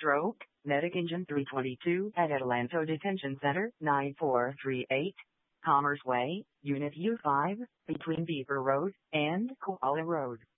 Stroke, Medic Engine 322 at Adelanto Detention Center, 9438, Commerce Way, Unit U5, between Beaver Road and Koala Road.